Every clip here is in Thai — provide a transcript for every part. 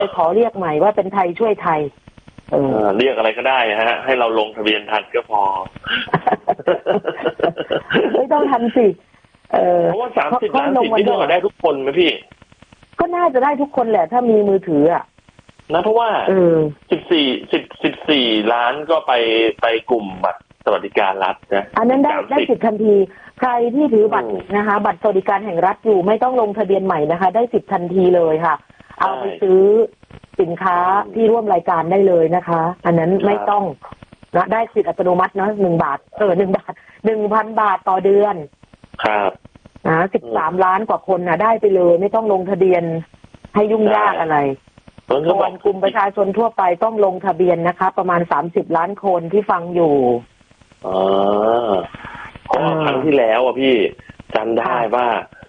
ไปขอเรียกใหม่ว่าเป็นไทยช่วยไทยเรียกอะไรก็ได้ฮะให้เราลงทะเบียนทันก็พอไม่ต้องทันสิเพราะว่า30 ล้านสิทธิ์นี่ต้องได้ทุกคนไหมพี่ก็น่าจะได้ทุกคนแหละถ้ามีมือถืออ่ะนะเพราะว่า14 ล้านก็ไปกลุ่มบัตรสวัสดิการรัฐนะอันนั้นได้สิทธิ์ทันทีใครที่ถือบัตรนะคะบัตรสวัสดิการแห่งรัฐอยู่ไม่ต้องลงทะเบียนใหม่นะคะได้สิทธิ์ทันทีเลยค่ะเอาไปซื้อสินค้าที่ร่วมรายการได้เลยนะคะอันนั้นไม่ต้องนะได้สิทธิ์อัตโนมัติเนาะ1 บาท1 บาท 1,000 บาทต่อเดือนครับ 13 ล้านกว่าคนนะได้ไปเลยไม่ต้องลงทะเบียนให้ยุ่งยากอะไรส่วนกลุ่มประชาชนทั่วไปต้องลงทะเบียนนะคะประมาณ30 ล้านคนที่ฟังอยู่เพราะครั้งที่แล้วอ่ะพี่จำได้ว่า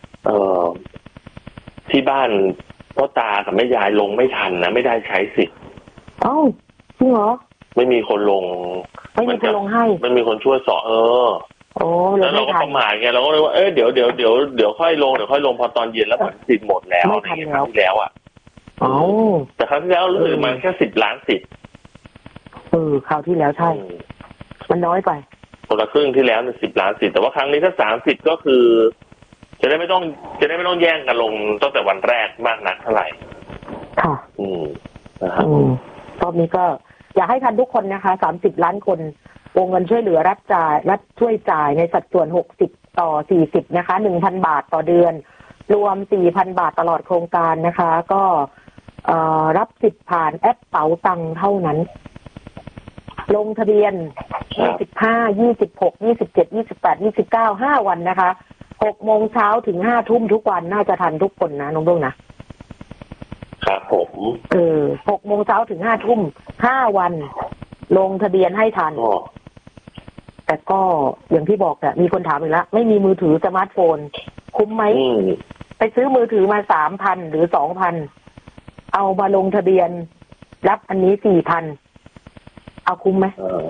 ที่บ้านพ่อตากับแม่ยายลงไม่ทันนะไม่ได้ใช้สิทธิ์จริงเหรอไม่มีคนลงไม่มีคนลงให้ไม่มีคนช่วยสอนแล้วเราก็ประมาทไงเราก็เลยว่าเดี๋ยวค่อยลงพอตอนเย็นแล้วมันสิทธิ์หมดแล้วไม่ทันแล้วที่แล้วอ่ะแต่ครั้งที่แล้วเหลือมันแค่10 ล้านสิทธิ์คราวที่แล้วใช่มันน้อยไปคนละครึ่งที่แล้ว10 ล้านสิทธิ์แต่ว่าครั้งนี้ถ้า30ก็คือจะได้ไม่ต้องแย่งกันลงตั้งแต่วันแรกมากนักเท่าไหร่ค่ะนะครับรอบนี้ก็อยากให้ทันทุกคนนะคะ30 ล้านคนวงเงินช่วยเหลือรัฐช่วยจ่ายในสัดส่วน60/40นะคะ 1,000 บาทต่อเดือนรวม 4,000 บาทตลอดโครงการนะคะก็รับสิทธิ์ผ่านแอปเป๋าตังค์เท่านั้นลงทะเบียน25 26 27 28 29 5 วันนะคะ6 โมงเช้าถึง5 ทุ่มทุกวันน่าจะทันทุกคนนะน้องรุ่งนะครับผม 6 โมงเช้าถึง5 ทุ่ม5 วันลงทะเบียนให้ทันแต่ก็อย่างที่บอกมีคนถามอีกแล้วไม่มีมือถือสมาร์ทโฟนคุ้มไหมไปซื้อมือถือมา 3,000 หรือ 2,000 เอามาลงทะเบียนรับอันนี้ 4,000 เอาคุ้มไหม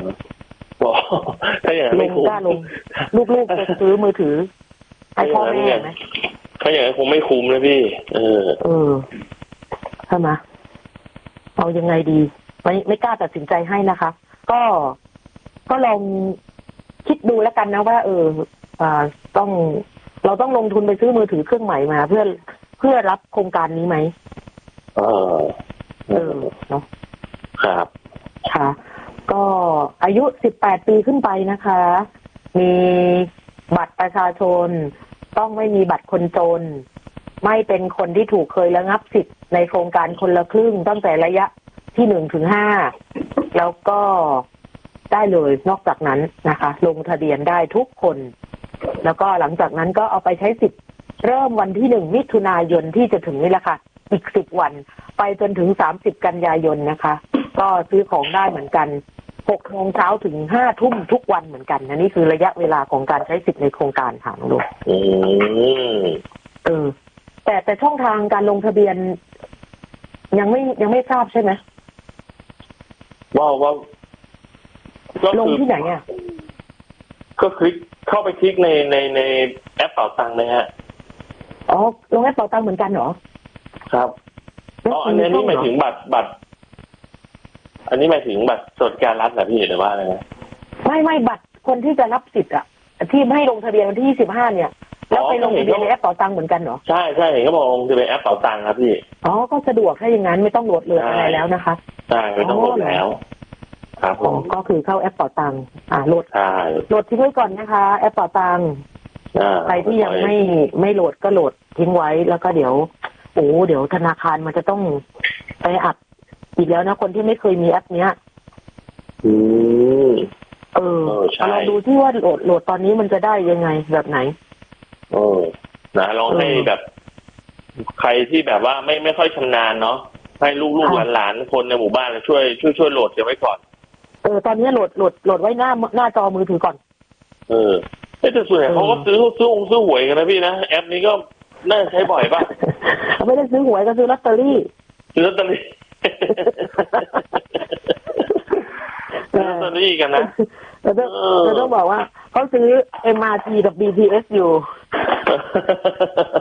ถ้าอย่างนั้นไม่คุ้มลูกๆจะซื้อมือถือให้พ่อแม่ไหมถ้าอย่างนั้นคงไม่คุ้มนะพี่ใช่ไหมเอายังไงดีไม่กล้าตัดสินใจให้นะคะก็ลองคิดดูแล้วกันนะว่าเราต้องลงทุนไปซื้อมือถือเครื่องใหม่มาเพื่อรับโครงการนี้ไหมเนาะครับค่ะก็อายุ18 ปีขึ้นไปนะคะมีบัตรประชาชนต้องไม่มีบัตรคนจนไม่เป็นคนที่ถูกเคยระงับสิทธิ์ในโครงการคนละครึ่งตั้งแต่ระยะที่1 ถึง 5แล้วก็ได้เลยนอกจากนั้นนะคะลงทะเบียนได้ทุกคนแล้วก็หลังจากนั้นก็เอาไปใช้สิทธิ์เริ่มวันที่1 มิถุนายนที่จะถึงนี่แหละค่ะอีก10 วันไปจนถึง30 กันยายนนะคะก็ซื้อของได้เหมือนกัน6 โมงเช้าถึง5 ทุ่มทุกวันเหมือนกันนะนี่คือระยะเวลาของการใช้สิทธิ์ในโครงการค่ะน้องลูกแต่ช่องทางการลงทะเบียนยังไม่ทราบใช่ไหมว่าลงที่ไหนอ่ะก็คลิกเข้าไปคลิกในแอปเป๋าตังค์นะฮะลงแอปเป๋าตังค์เหมือนกันเหรอครับอันนี้หมายถึงบัตรอันนี้หมายถึงบัตรสวัสดิการรัฐเหรอพี่หรือว่าอะไรนะไม่บัตรคนที่จะรับสิทธิ์ที่ให้ลงทะเบียนวันที่25เนี่ยแล้วไปลงทะเบียนในแอปเป๋าตังค์เหมือนกันเหรอใช่เห็นเขาบอกลงทะเบียนแอปเป๋าตังค์ครับพี่ก็สะดวกถ้าอย่างนั้นไม่ต้องโหลดเลยอะไรแล้วนะคะใช่ไม่ต้องโหลดแล้วครับก็คือเข้าแอปเป๋าตังค์โหลดทิ้งไว้ก่อนนะคะแอปเป๋าตังค์ใครที่ยังไม่โหลดก็โหลดทิ้งไว้แล้วก็เดี๋ยวธนาคารมันจะต้องไปอัดอีกแล้วนะคนที่ไม่เคยมีแอปเนี้ยลองดูที่ว่าโหลดตอนนี้มันจะได้ยังไงแบบไหนลองให้แบบใครที่แบบว่าไม่ค่อยชำนาญเนาะให้ลูกหลานคนในหมู่บ้านช่วยโหลดเก็บไว้ก่อนตอนนี้โหลดไว้หน้าจอมือถือก่อนแต่ส่วนใหญ่เขาก็ซื้อหวยกันนะพี่นะแอปนี้ก็น่าใช้บ่อยป่ะไม่ได้ซื้อหวยก็ซื้อลอตเตอรี่ซื้อลอตเตอรี่กันนะเราต้องบอกว่าเขาซื้อ MRT กับ BTS อยู่